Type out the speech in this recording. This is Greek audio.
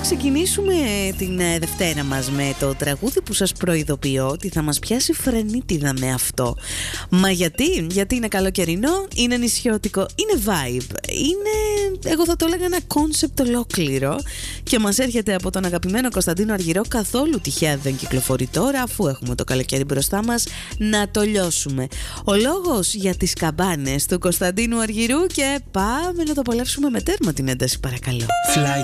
ξεκινήσουμε την Δευτέρα μας με το τραγούδι που σας προειδοποιώ ότι θα μας πιάσει φρενίτιδα με αυτό. Μα γιατί είναι καλοκαιρινό, είναι νησιώτικο, είναι vibe, είναι, εγώ θα το έλεγα, ένα κόνσεπτ ολόκληρο και μας έρχεται από τον αγαπημένο Κωνσταντίνο Αργυρό. Καθόλου τυχαία δεν κυκλοφορεί τώρα, αφού έχουμε το καλοκαίρι μπροστά μας, να το λιώσουμε. Ο λόγος για τις καμπάνες του Κωνσταντίνου Αργυρού, και πάμε να το απολαύσουμε με τέρμα την ένταση, παρακαλώ. Fly